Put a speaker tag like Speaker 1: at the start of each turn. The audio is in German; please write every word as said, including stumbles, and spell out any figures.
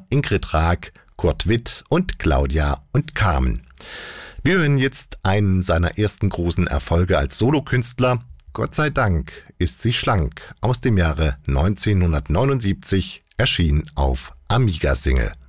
Speaker 1: Ingrid Raag, Kurt Witt und Claudia und Carmen. Wir hören jetzt einen seiner ersten großen Erfolge als Solokünstler. Gott sei Dank ist sie schlank, aus dem Jahre neunzehnhundertneunundsiebzig, erschien auf Amiga Single.